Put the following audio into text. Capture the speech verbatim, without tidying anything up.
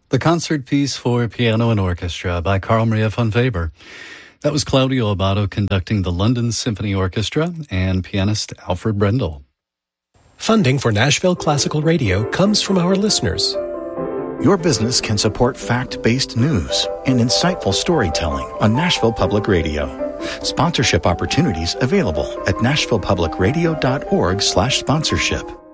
The concert piece for piano and orchestra by Carl Maria von Weber. That was Claudio Abbado conducting the London Symphony Orchestra and pianist Alfred Brendel. Funding for Nashville Classical Radio comes from our listeners. Your business can support fact-based news and insightful storytelling on Nashville Public Radio. Sponsorship opportunities available at nashville public radio dot org slash sponsorship.